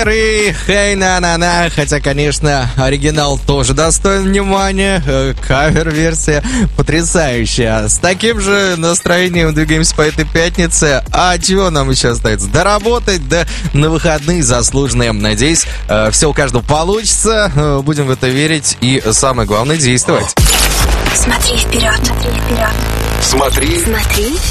И хей на-на-на, хотя, конечно, оригинал тоже достоин внимания, кавер-версия потрясающая. С таким же настроением двигаемся по этой пятнице. А чего нам еще остается? Доработать, да на выходные заслуженные. Надеюсь, все у каждого получится, будем в это верить и, самое главное, действовать. Смотри вперед, смотри вперед. Смотри